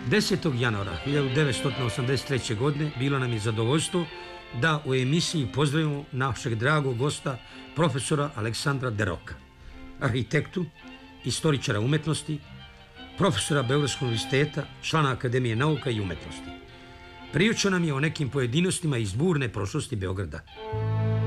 10. januara 1983. godine bilo nam je zadovoljstvo da u emisiji pozdravimo našeg dragog gosta, profesora Aleksandra Deroka, arhitektu, istoričara umetnosti, profesora Beogradskog univerziteta, člana Akademije nauka i umetnosti. Pričao nam je o nekim pojedinostima iz burne prošlosti Beograda.